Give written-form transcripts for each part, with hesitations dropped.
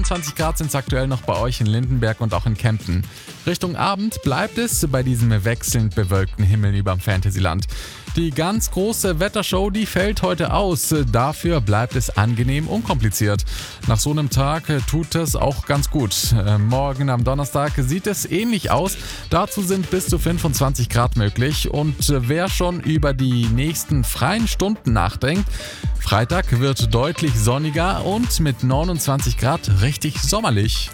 23 Grad sind es aktuell noch bei euch in Lindenberg und auch in Kempten. Richtung Abend bleibt es bei diesem wechselnd bewölkten Himmel überm Fantasyland. Die ganz große Wettershow, die fällt heute aus. Dafür bleibt es angenehm unkompliziert. Nach so einem Tag tut es auch ganz gut. Morgen am Donnerstag sieht es ähnlich aus. Dazu sind bis zu 25 Grad möglich. Und wer schon über die nächsten freien Stunden nachdenkt, Freitag wird deutlich sonniger und mit 29 Grad richtig sommerlich.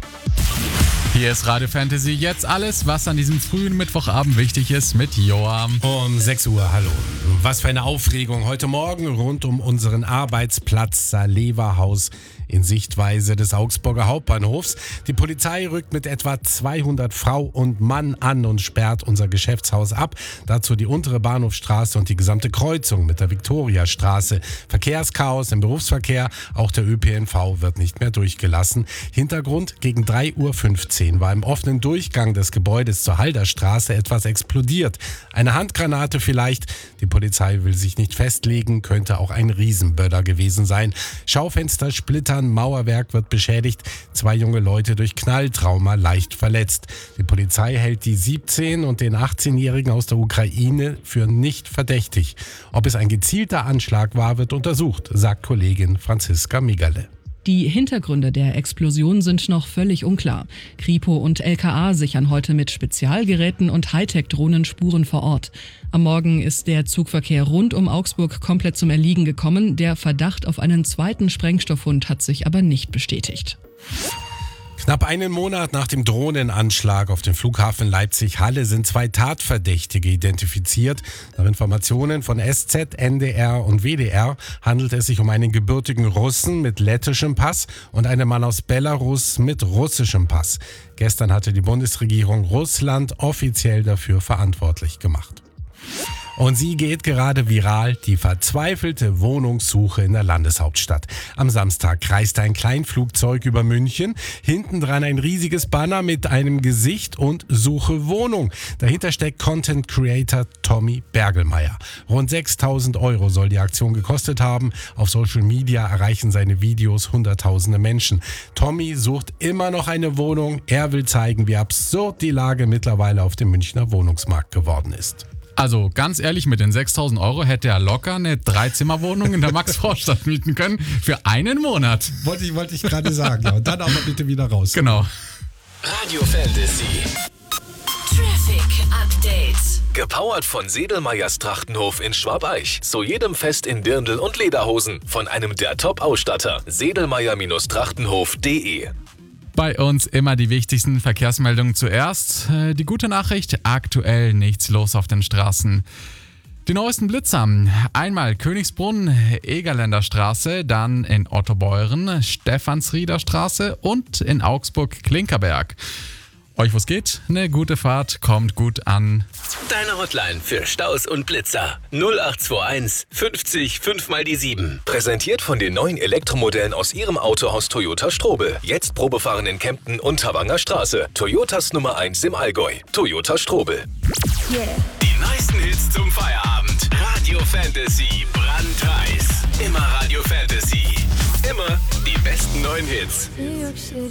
Hier ist Radio Fantasy, jetzt alles, was an diesem frühen Mittwochabend wichtig ist mit Joam. Um 6 Uhr, hallo. Was für eine Aufregung heute Morgen rund um unseren Arbeitsplatz Salewa-Haus in Sichtweise des Augsburger Hauptbahnhofs. Die Polizei rückt mit etwa 200 Frau und Mann an und sperrt unser Geschäftshaus ab. Dazu die untere Bahnhofstraße und die gesamte Kreuzung mit der Viktoriastraße. Verkehrschaos im Berufsverkehr, auch der ÖPNV wird nicht mehr durchgelassen. Hintergrund: gegen 3:15 Uhr war im offenen Durchgang des Gebäudes zur Halderstraße etwas explodiert. Eine Handgranate vielleicht, die Polizei will sich nicht festlegen, könnte auch ein Riesenböller gewesen sein. Schaufenster splittern, Mauerwerk wird beschädigt, 2 junge Leute durch Knalltrauma leicht verletzt. Die Polizei hält die 17- und den 18-Jährigen aus der Ukraine für nicht verdächtig. Ob es ein gezielter Anschlag war, wird untersucht, sagt Kollegin Franziska Migerle. Die Hintergründe der Explosion sind noch völlig unklar. Kripo und LKA sichern heute mit Spezialgeräten und Hightech-Drohnen Spuren vor Ort. Am Morgen ist der Zugverkehr rund um Augsburg komplett zum Erliegen gekommen. Der Verdacht auf einen zweiten Sprengstofffund hat sich aber nicht bestätigt. Knapp einen Monat nach dem Drohnenanschlag auf den Flughafen Leipzig-Halle sind 2 Tatverdächtige identifiziert. Nach Informationen von SZ, NDR und WDR handelt es sich um einen gebürtigen Russen mit lettischem Pass und einen Mann aus Belarus mit russischem Pass. Gestern hatte die Bundesregierung Russland offiziell dafür verantwortlich gemacht. Und sie geht gerade viral, die verzweifelte Wohnungssuche in der Landeshauptstadt. Am Samstag kreiste ein Kleinflugzeug über München, hinten dran ein riesiges Banner mit einem Gesicht und Suche Wohnung. Dahinter steckt Content Creator Tommy Bergelmeier. Rund 6.000 € soll die Aktion gekostet haben. Auf Social Media erreichen seine Videos hunderttausende Menschen. Tommy sucht immer noch eine Wohnung. Er will zeigen, wie absurd die Lage mittlerweile auf dem Münchner Wohnungsmarkt geworden ist. Also ganz ehrlich, mit den 6.000 € hätte er locker eine 3-Zimmer-Wohnung in der Max-Vorstadt mieten können für einen Monat. Wollte ich gerade sagen, ja. Und dann aber bitte wieder raus. Genau. Radio Fantasy. Traffic Update. Gepowert von Sedelmeyers Trachtenhof in Schwabeich. Zu jedem Fest in Dirndl und Lederhosen. Von einem der Top-Ausstatter. Sedelmeyer-Trachtenhof.de. Bei uns immer die wichtigsten Verkehrsmeldungen zuerst. Die gute Nachricht, aktuell nichts los auf den Straßen. Die neuesten Blitzer, einmal Königsbrunn, Egerländer Straße, dann in Ottobeuren, Stephansrieder Straße und in Augsburg Klinkerberg. Euch was geht? Eine gute Fahrt, kommt gut an. Deine Hotline für Staus und Blitzer. 0821 50 5 mal die 7. Präsentiert von den neuen Elektromodellen aus Ihrem Autohaus Toyota Strobel. Jetzt Probefahren in Kempten und Thawanger Straße. Toyotas Nummer 1 im Allgäu. Toyota Strobel. Yeah. Die neuesten Hits zum Feierabend. Radio Fantasy. Brandheiß. Immer Radio Fantasy. Immer die besten neuen Hits. New York City.